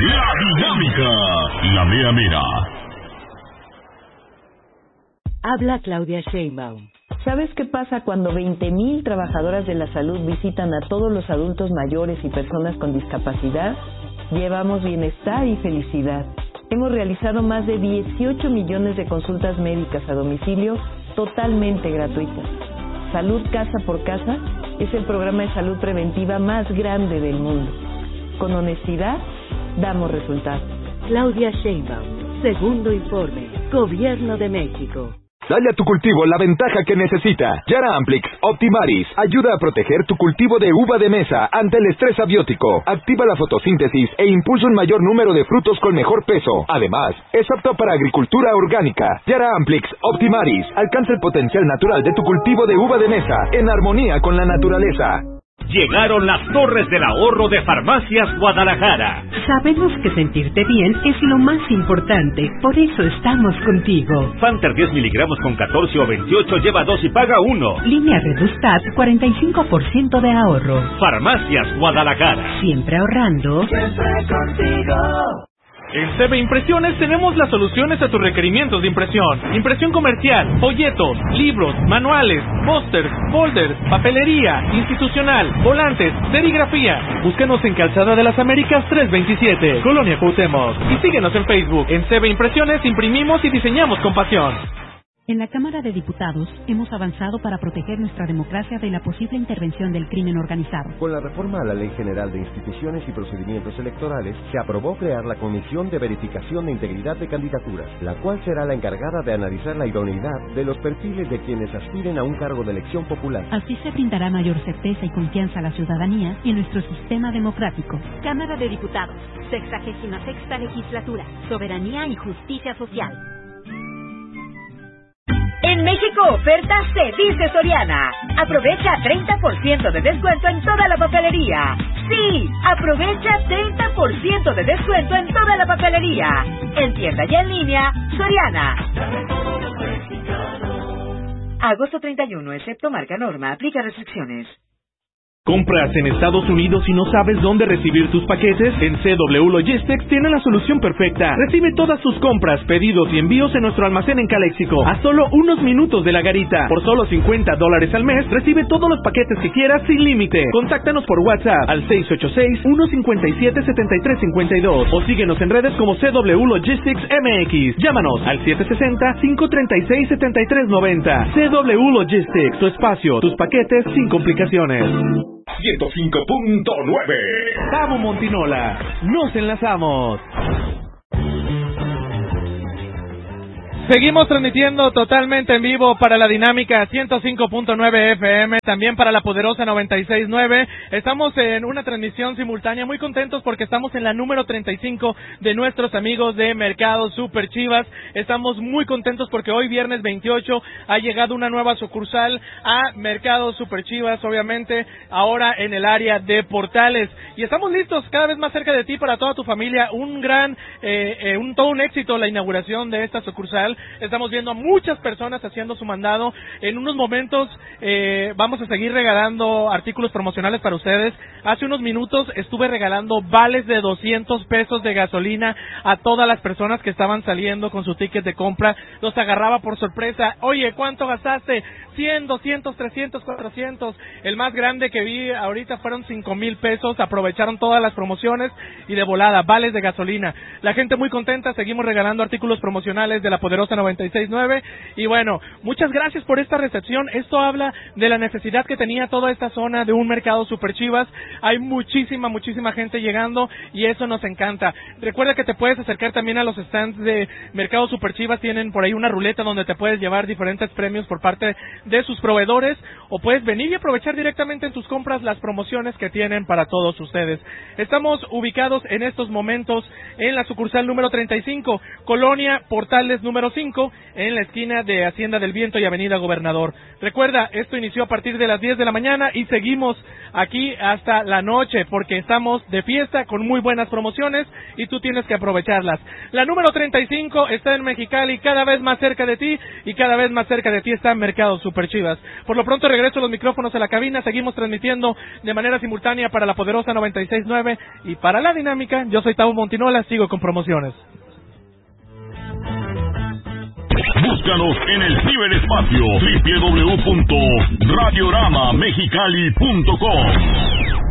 La Dinámica, la mera mera. Habla Claudia Sheinbaum. ¿Sabes qué pasa cuando 20,000 trabajadoras de la salud visitan a todos los adultos mayores y personas con discapacidad? Llevamos bienestar y felicidad. Hemos realizado más de 18 millones de consultas médicas a domicilio totalmente gratuitas. Salud Casa por Casa es el programa de salud preventiva más grande del mundo. Con honestidad, damos resultados. Claudia Sheinbaum, segundo informe, Gobierno de México. Dale a tu cultivo la ventaja que necesita. Yara Amplix Optimaris ayuda a proteger tu cultivo de uva de mesa ante el estrés abiótico. Activa la fotosíntesis e impulsa un mayor número de frutos con mejor peso. Además, es apto para agricultura orgánica. Yara Amplix Optimaris alcanza el potencial natural de tu cultivo de uva de mesa en armonía con la naturaleza. Llegaron las torres del ahorro de Farmacias Guadalajara. Sabemos que sentirte bien es lo más importante, por eso estamos contigo. Fanter 10 miligramos con 14 o 28 lleva 2 y paga 1. Línea Redustat, 45% de ahorro. Farmacias Guadalajara. Siempre ahorrando. Siempre contigo. En CB Impresiones tenemos las soluciones a tus requerimientos de impresión. Impresión comercial, folletos, libros, manuales, pósters, folders, papelería, institucional, volantes, serigrafía. Búscanos en Calzada de las Américas 327, Colonia Cuauhtémoc. Y síguenos en Facebook. En CB Impresiones imprimimos y diseñamos con pasión. En la Cámara de Diputados hemos avanzado para proteger nuestra democracia de la posible intervención del crimen organizado. Con la reforma a la Ley General de Instituciones y Procedimientos Electorales, se aprobó crear la Comisión de Verificación de Integridad de Candidaturas, la cual será la encargada de analizar la idoneidad de los perfiles de quienes aspiren a un cargo de elección popular. Así se brindará mayor certeza y confianza a la ciudadanía en nuestro sistema democrático. Cámara de Diputados, 66ª Legislatura, Soberanía y Justicia Social. En México oferta se dice Soriana. Aprovecha 30% de descuento en toda la papelería. Sí, aprovecha 30% de descuento en toda la papelería. En tienda y en línea, Soriana. Agosto 31, excepto marca norma, aplica restricciones. ¿Compras en Estados Unidos y no sabes dónde recibir tus paquetes? En CW Logistics tiene la solución perfecta. Recibe todas tus compras, pedidos y envíos en nuestro almacén en Caléxico, a solo unos minutos de la garita. Por solo $50 al mes, recibe todos los paquetes que quieras sin límite. Contáctanos por WhatsApp al 686-157-7352 o síguenos en redes como CW Logistics MX. Llámanos al 760-536-7390. CW Logistics, tu espacio, tus paquetes sin complicaciones. 105.9 Cabo Montinola, nos enlazamos. Seguimos transmitiendo totalmente en vivo para la Dinámica 105.9 FM, también para la Poderosa 96.9. Estamos en una transmisión simultánea, muy contentos porque estamos en la número 35 de nuestros amigos de Mercado Super Chivas. Estamos muy contentos porque hoy viernes 28 ha llegado una nueva sucursal a Mercado Super Chivas, obviamente ahora en el área de Portales. Y estamos listos cada vez más cerca de ti para toda tu familia. Todo un éxito la inauguración de esta sucursal. Estamos viendo a muchas personas haciendo su mandado. En unos momentos vamos a seguir regalando artículos promocionales para ustedes. Hace unos minutos estuve regalando vales de 200 pesos de gasolina a todas las personas que estaban saliendo con su ticket de compra. Los agarraba por sorpresa. Oye, ¿cuánto gastaste? 100, 200, 300, 400. El más grande que vi ahorita fueron 5,000 pesos. Aprovecharon todas las promociones y de volada, vales de gasolina. La gente muy contenta. Seguimos regalando artículos promocionales de la Poderosa 96.9 y bueno, muchas gracias por esta recepción. Esto habla de la necesidad que tenía toda esta zona de un mercado Super Chivas. Hay muchísima gente llegando y eso nos encanta. Recuerda que te puedes acercar también a los stands de Mercado Super Chivas. Tienen por ahí una ruleta donde te puedes llevar diferentes premios por parte de sus proveedores o puedes venir y aprovechar directamente en tus compras las promociones que tienen para todos ustedes. Estamos ubicados en estos momentos en la sucursal número 35, Colonia Portales número 5 en la esquina de Hacienda del Viento y Avenida Gobernador. Recuerda, esto inició a partir de las 10 de la mañana y seguimos aquí hasta la noche porque estamos de fiesta con muy buenas promociones y tú tienes que aprovecharlas. La número 35 está en Mexicali, cada vez más cerca de ti, y cada vez más cerca de ti está Mercado Super Chivas. Por lo pronto regreso los micrófonos a la cabina, seguimos transmitiendo de manera simultánea para la poderosa 96.9 y para la dinámica. Yo soy Tavo Montinola, sigo con promociones. Búscanos en el ciberespacio www.radioramamexicali.com.